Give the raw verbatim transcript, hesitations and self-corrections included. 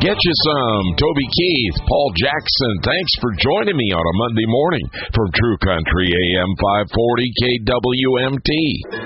Get you some. Toby Keith, Paul Jackson, thanks for joining me on a Monday morning from True Country A M five forty K W M T.